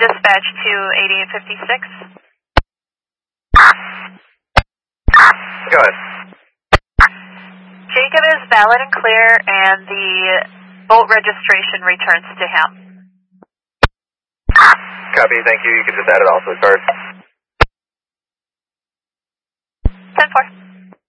Dispatch to 8856. Go ahead. Jacob is valid and clear, and the boat registration returns to him. Copy, thank you. You can just add it also, card. 10-4.